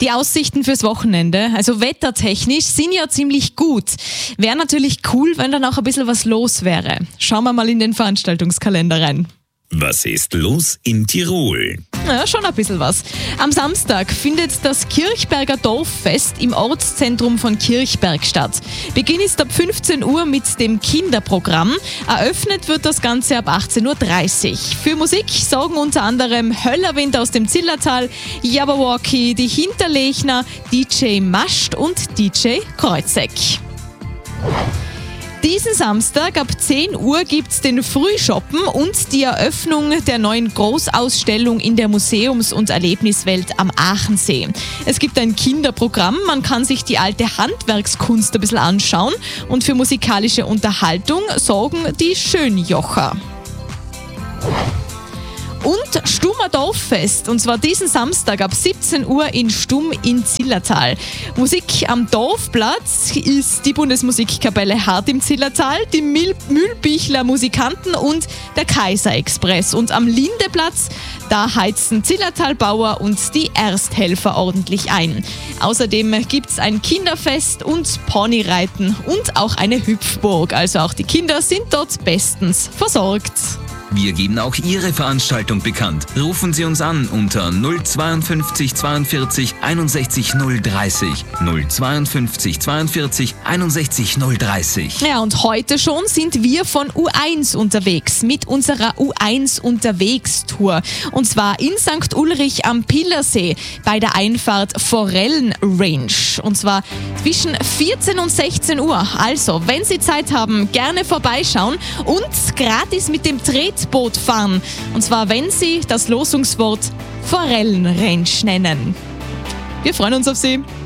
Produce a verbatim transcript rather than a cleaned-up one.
Die Aussichten fürs Wochenende, also wettertechnisch, sind ja ziemlich gut. Wäre natürlich cool, wenn dann auch ein bisschen was los wäre. Schauen wir mal in den Veranstaltungskalender rein. Was ist los in Tirol? Ja, schon ein bisschen was. Am Samstag findet das Kirchberger Dorffest im Ortszentrum von Kirchberg statt. Beginn ist ab fünfzehn Uhr mit dem Kinderprogramm. Eröffnet wird das Ganze ab achtzehn Uhr dreißig. Für Musik sorgen unter anderem Höllerwind aus dem Zillertal, Jabberwocky, die Hinterlechner, D J Mascht und D J Kreuzeck. Diesen Samstag ab zehn Uhr gibt's den Frühshoppen und die Eröffnung der neuen Großausstellung in der Museums- und Erlebniswelt am Aachensee. Es gibt ein Kinderprogramm, man kann sich die alte Handwerkskunst ein bisschen anschauen und für musikalische Unterhaltung sorgen die Schönjocher. Und Stummer Dorffest, und zwar diesen Samstag ab siebzehn Uhr in Stumm in Zillertal. Musik am Dorfplatz ist die Bundesmusikkapelle Hart im Zillertal, die Mil- Mühlbichler Musikanten und der Kaiser Express. Und am Lindeplatz, da heizen Zillertalbauer und die Ersthelfer ordentlich ein. Außerdem gibt's ein Kinderfest und Ponyreiten und auch eine Hüpfburg. Also auch die Kinder sind dort bestens versorgt. Wir geben auch Ihre Veranstaltung bekannt. Rufen Sie uns an unter null zweiundfünfzig zweiundvierzig einundsechzig null dreißig. null zweiundfünfzig zweiundvierzig einundsechzig null dreißig. Ja, und heute schon sind wir von U eins unterwegs mit unserer U eins Unterwegs-Tour. Und zwar in Sankt Ulrich am Pillersee bei der Einfahrt Forellen Range. Und zwar zwischen vierzehn und sechzehn Uhr. Also, wenn Sie Zeit haben, gerne vorbeischauen und gratis mit dem Tretboot fahren. Und zwar, wenn Sie das Losungswort Forellen Range nennen. Wir freuen uns auf Sie.